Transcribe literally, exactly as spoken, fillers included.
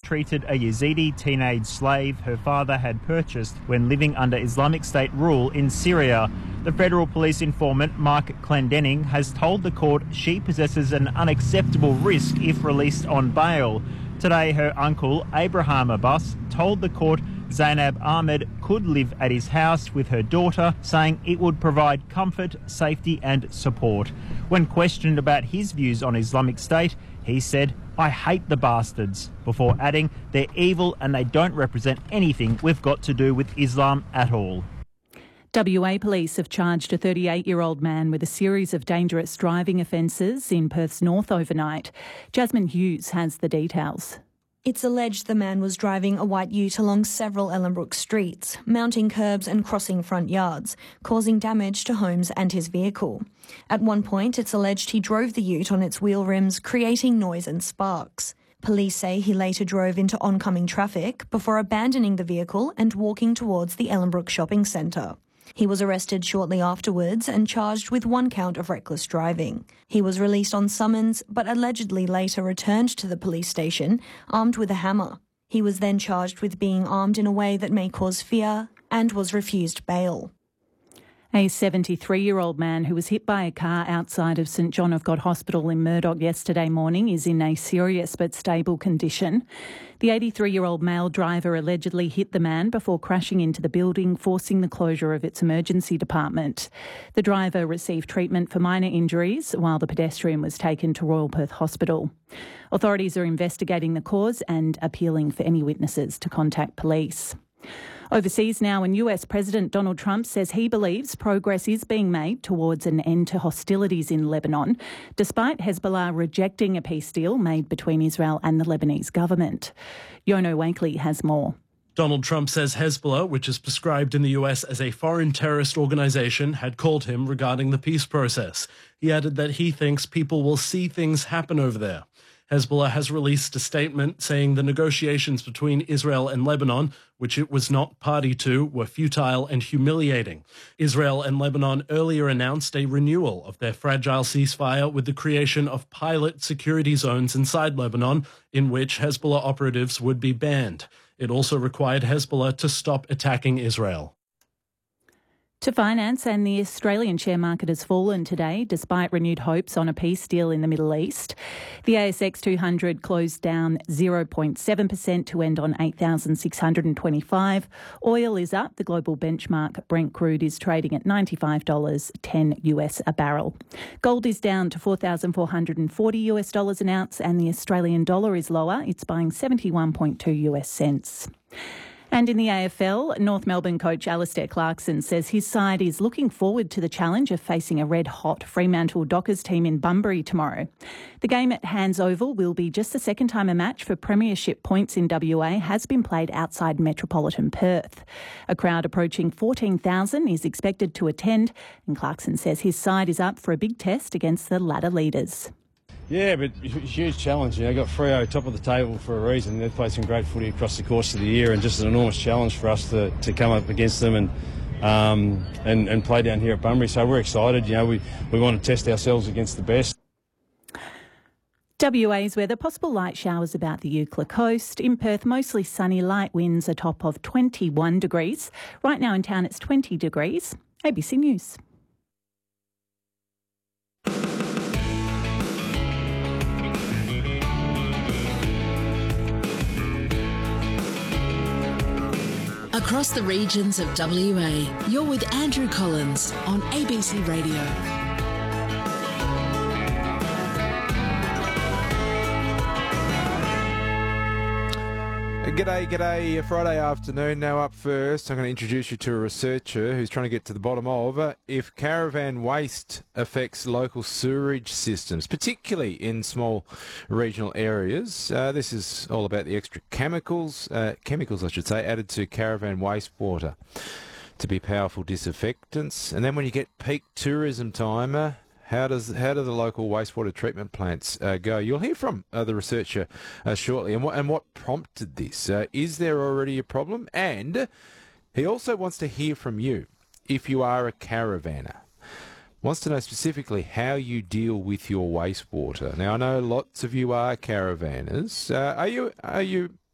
mistreated a Yazidi teenage slave her father had purchased when living under Islamic State rule in Syria. The federal police informant Mark Clendenning has told the court she possesses an unacceptable risk if released on bail. Today, her uncle, Abraham Abbas, told the court Zainab Ahmed could live at his house with her daughter, saying it would provide comfort, safety and support. When questioned about his views on Islamic State, he said, "I hate the bastards," before adding, "They're evil and they don't represent anything we've got to do with Islam at all." W A police have charged a thirty-eight-year-old man with a series of dangerous driving offences in Perth's north overnight. Jasmine Hughes has the details. It's alleged the man was driving a white ute along several Ellenbrook streets, mounting curbs and crossing front yards, causing damage to homes and his vehicle. At one point, it's alleged he drove the ute on its wheel rims, creating noise and sparks. Police say he later drove into oncoming traffic before abandoning the vehicle and walking towards the Ellenbrook shopping centre. He was arrested shortly afterwards and charged with one count of reckless driving. He was released on summons, but allegedly later returned to the police station armed with a hammer. He was then charged with being armed in a way that may cause fear and was refused bail. A seventy-three-year-old man who was hit by a car outside of St John of God Hospital in Murdoch yesterday morning is in a serious but stable condition. The eighty-three-year-old male driver allegedly hit the man before crashing into the building, forcing the closure of its emergency department. The driver received treatment for minor injuries while the pedestrian was taken to Royal Perth Hospital. Authorities are investigating the cause and appealing for any witnesses to contact police. Overseas now, and U S President Donald Trump says he believes progress is being made towards an end to hostilities in Lebanon, despite Hezbollah rejecting a peace deal made between Israel and the Lebanese government. Yono Wakely has more. Donald Trump says Hezbollah, which is prescribed in the U S as a foreign terrorist organisation, had called him regarding the peace process. He added that he thinks people will see things happen over there. Hezbollah has released a statement saying the negotiations between Israel and Lebanon, which it was not party to, were futile and humiliating. Israel and Lebanon earlier announced a renewal of their fragile ceasefire with the creation of pilot security zones inside Lebanon, in which Hezbollah operatives would be banned. It also required Hezbollah to stop attacking Israel. To finance, and the Australian share market has fallen today despite renewed hopes on a peace deal in the Middle East. The A S X two hundred closed down zero point seven percent to end on eight thousand six hundred twenty-five. Oil is up. The global benchmark Brent crude is trading at ninety-five dollars ten US a barrel. Gold is down to four thousand four hundred forty US dollars an ounce, and the Australian dollar is lower. It's buying seventy-one point two US cents. And in the A F L, North Melbourne coach Alistair Clarkson says his side is looking forward to the challenge of facing a red-hot Fremantle Dockers team in Bunbury tomorrow. The game at Hands Oval will be just the second time a match for premiership points in W A has been played outside metropolitan Perth. A crowd approaching fourteen thousand is expected to attend, and Clarkson says his side is up for a big test against the ladder leaders. Yeah, but huge challenge. You know, got Freo top of the table for a reason. They've played some great footy across the course of the year, and just an enormous challenge for us to, to come up against them and um, and and play down here at Bunbury. So we're excited. You know, we, we want to test ourselves against the best. W A's weather, possible light showers about the Eucla coast. In Perth, mostly sunny, light winds, a top of twenty-one degrees. Right now in town, it's twenty degrees. A B C News. Across the regions of W A, you're with Andrew Collins on A B C Radio. G'day, g'day. Friday afternoon. Now up first, I'm going to introduce you to a researcher who's trying to get to the bottom of uh, if caravan waste affects local sewerage systems, particularly in small regional areas. Uh, this is all about the extra chemicals, uh, chemicals I should say, added to caravan wastewater to be powerful disinfectants. And then when you get peak tourism time, uh, How does how do the local wastewater treatment plants uh, go? You'll hear from uh, the researcher uh, shortly, and what and what prompted this. Uh, is there already a problem? And he also wants to hear from you if you are a caravaner. Wants to know specifically how you deal with your wastewater. Now I know lots of you are caravanners. Uh, are you are you